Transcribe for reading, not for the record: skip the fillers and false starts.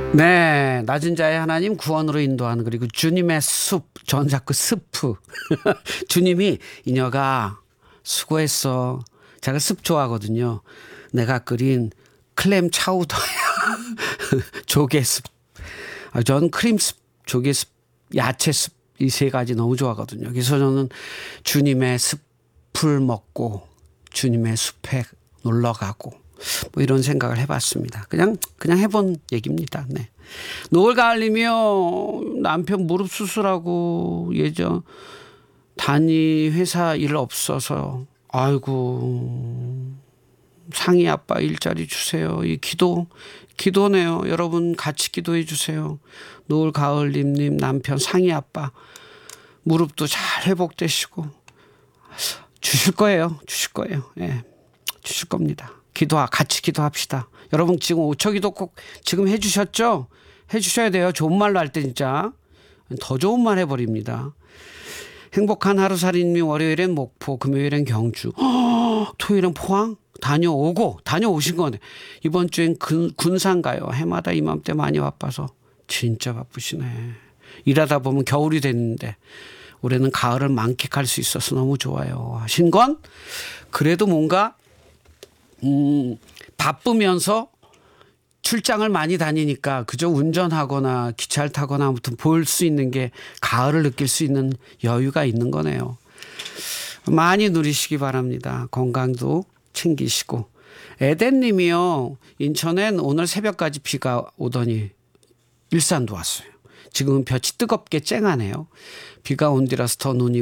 네, 낮은 자의 하나님 구원으로 인도하는 그리고 주님의 숲, 전 자꾸 스프. 주님이 이녀가 수고했어. 제가 습 좋아하거든요. 내가 끓인 클램 차우더야. 조개 습. 전 크림 습, 조개 습, 야채 습 이 세 가지 너무 좋아하거든요. 그래서 저는 주님의 습을 먹고 주님의 숲에 놀러 가고 뭐 이런 생각을 해봤습니다. 그냥 해본 얘기입니다. 네. 노을 가을이며 남편 무릎 수술하고 예전 단위 회사 일 없어서 아이고 상희 아빠 일자리 주세요. 이 기도네요. 여러분 같이 기도해 주세요. 노을 가을님 남편 상희 아빠 무릎도 잘 회복되시고 주실 거예요. 예, 주실 겁니다. 같이 기도합시다. 여러분 지금 5초 기도 꼭 지금 해주셨죠? 해주셔야 돼요. 좋은 말로 할 때 진짜 더 좋은 말 해버립니다. 행복한 하루살이님이 월요일엔 목포, 금요일엔 경주, 토요일엔 포항 다녀오신 거네. 이번 주엔 군산 가요. 해마다 이맘때 많이 바빠서 진짜 바쁘시네. 일하다 보면 겨울이 됐는데 올해는 가을을 만끽할 수 있어서 너무 좋아요 하신 건 그래도 뭔가 바쁘면서 출장을 많이 다니니까 그저 운전하거나 기차를 타거나 아무튼 볼 수 있는 게 가을을 느낄 수 있는 여유가 있는 거네요. 많이 누리시기 바랍니다. 건강도 챙기시고. 에덴님이요. 인천엔 오늘 새벽까지 비가 오더니 일산도 왔어요. 지금은 볕이 뜨겁게 쨍하네요. 비가 온 뒤라서 더 눈이